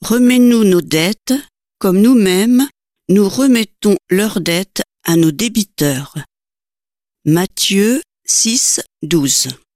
Remets-nous nos dettes, comme nous-mêmes, nous remettons leurs dettes à nos débiteurs. Matthieu 6, 12.